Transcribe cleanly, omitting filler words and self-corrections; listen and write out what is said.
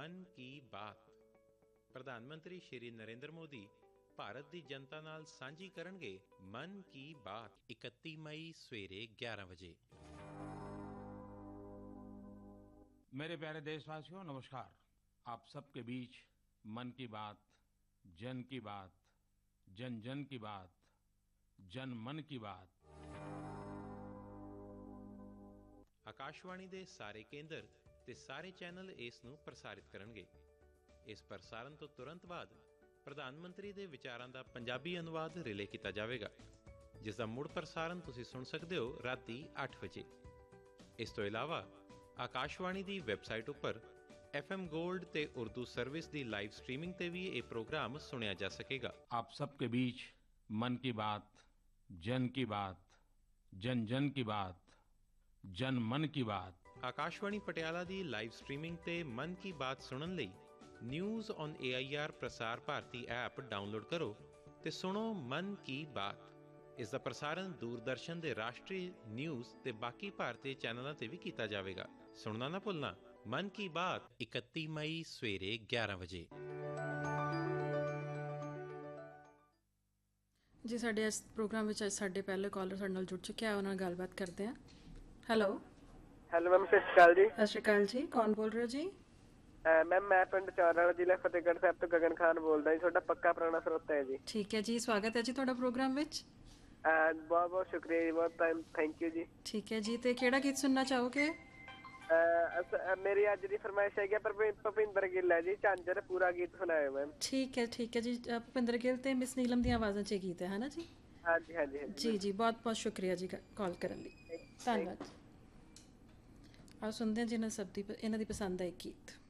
ਮਨ ਕੀ ਬਾਤ। ਪ੍ਰਧਾਨ ਮੰਤਰੀ ਸ਼੍ਰੀ ਨਰਿੰਦਰ ਮੋਦੀ ਭਾਰਤ ਦੀ ਜਨਤਾ ਨਾਲ ਸਾਂਝੀ ਕਰਨਗੇ ਮਨ ਕੀ ਬਾਤ 31 ਮਈ ਸਵੇਰੇ 11 ਵਜੇ। मेरे प्यारे देशवासियों, नमस्कार। आप सबके बीच मन की बात, जन की बात, जन जन की बात, जन मन की बात। ਆਕਾਸ਼ਵਾਣੀ ਦੇ ਸਾਰੇ ਕੇਂਦਰ ਤੇ ਸਾਰੇ ਚੈਨਲ ਇਸ ਨੂੰ ਪ੍ਰਸਾਰਿਤ ਕਰਨਗੇ। ਇਸ ਪ੍ਰਸਾਰਣ ਤੋਂ ਤੁਰੰਤ ਬਾਅਦ ਪ੍ਰਧਾਨ ਮੰਤਰੀ ਦੇ ਵਿਚਾਰਾਂ ਦਾ ਪੰਜਾਬੀ ਅਨੁਵਾਦ ਰਿਲੇ ਕੀਤਾ ਜਾਵੇਗਾ, ਜਿਸ ਦਾ ਮੁੜ ਪ੍ਰਸਾਰਣ ਤੁਸੀਂ ਸੁਣ ਸਕਦੇ ਹੋ ਰਾਤੀ 8 ਵਜੇ। ਇਸ ਤੋਂ ਇਲਾਵਾ ਆਕਾਸ਼ਵਾਣੀ ਦੀ ਵੈਬਸਾਈਟ ਉੱਪਰ FM ਗੋਲਡ ਤੇ ਉਰਦੂ ਸਰਵਿਸ ਦੀ ਲਾਈਵ ਸਟ੍ਰੀਮਿੰਗ ਤੇ ਵੀ ਇਹ ਪ੍ਰੋਗਰਾਮ ਸੁਣਿਆ ਜਾ ਸਕੇਗਾ। आप सबके बीच मन की बात, जन की बात, जन जन की बात, जन मन की बात। ਆਕਾਸ਼ਵਾਣੀ ਪਟਿਆਲਾ ਦੀ ਲਾਈਵ ਸਟ੍ਰੀਮਿੰਗ ਤੇ ਮਨ ਕੀ ਬਾਤ ਸੁਣਨ ਲਈ news on AIR Prasar Bharati app download ਕਰੋ ਤੇ ਸੁਣੋ ਮਨ ਕੀ ਬਾਤ। ਇਸ ਦਾ ਪ੍ਰਸਾਰਣ ਦੂਰਦਰਸ਼ਨ ਦੇ ਰਾਸ਼ਟਰੀ ਨਿਊਜ਼ ਤੇ ਬਾਕੀ ਭਾਰਤੀ ਚੈਨਲਾਂ ਤੇ ਵੀ ਕੀਤਾ ਜਾਵੇਗਾ। ਸੁਣਨਾ ਨਾ ਭੁੱਲਣਾ, ਮਨ ਕੀ ਬਾਤ 31 ਮਈ ਸਵੇਰੇ 11 ਵਜੇ। ਜੀ ਸਾਡੇ ਇਸ ਪ੍ਰੋਗਰਾਮ ਵਿੱਚ ਅੱਜ ਸਾਡੇ ਪਹਿਲੇ ਕਾਲਰ ਸਾਡੇ ਨਾਲ ਜੁੜ ਚੁੱਕੇ ਆ, ਉਹਨਾਂ ਨਾਲ ਗੱਲਬਾਤ ਕਰਦੇ ਹਾਂ। ਹੈਲੋ ਮੈਮ, ਸਤਿ ਸ਼੍ਰੀ ਅਕਾਲ ਜੀ। ਸਤਿ ਸ਼੍ਰੀ ਅਕਾਲ ਜੀ, ਕੌਣ ਬੋਲ ਰਹੇ ਹੋ ਜੀ? ਮੈਮ ਮੈਂ ਪਿੰਡ ਚੌਰਾਲਾ, ਜ਼ਿਲ੍ਹਾ ਫਤਿਹਗੜ੍ਹ ਸਾਹਿਬ ਤੋਂ ਗਗਨ ਖਾਨ ਬੋਲਦਾ ਜੀ। ਤੁਹਾਡਾ ਪੱਕਾ ਪੁਰਾਣਾ ਸਰੋਤਾ ਹੈ ਜੀ। ਠੀਕ ਹੈ ਜੀ, ਸਵਾਗਤ ਹੈ ਜੀ ਤੁਹਾਡਾ ਪ੍ਰੋਗਰਾਮ ਵਿੱਚ। ਬਹੁਤ ਬਹੁਤ ਸ਼ੁਕਰੀਆ ਜੀ, ਬਹੁਤ ਥੈਂਕ ਯੂ ਜੀ। ਠੀਕ ਹੈ ਜੀ, ਤੇ ਕਿਹੜਾ ਗੀਤ ਸੁਣਨਾ ਚਾਹੋਗੇ? ਮੇਰੀ ਅੱਜ ਦੀ ਫਰਮਾਇਸ਼ ਹੈਗੀ ਭੁਪਿੰਦਰ ਗਿੱਲ ਹੈ ਜੀ, ਝਾਂਜਰ, ਪੂਰਾ ਗੀਤ ਸੁਣਾਇਓ ਮੈਮ। ਠੀਕ ਹੈ ਜੀ। ਭੁਪਿੰਦਰ ਗਿੱਲ ਤੇ ਮਿਸ ਨੀਲਮ ਦੀਆਂ ਆਵਾਜ਼ਾਂ 'ਚ ਇਹ ਗੀਤ ਹੈ ਨਾ ਜੀ? ਹਾਂਜੀ ਹਾਂਜੀ ਜੀ ਜੀ, ਬਹੁਤ ਬਹੁਤ ਸ਼ੁਕਰੀਆ ਜੀ ਕਾਲ ਕਰਨ ਲਈ, ਧੰਨਵਾਦ। ਆਓ ਸੁਣਦੇ ਹਾਂ ਜੀ ਇਹਨਾਂ ਦੀ ਪਸੰਦ ਦਾ ਇੱਕ ਗੀਤ।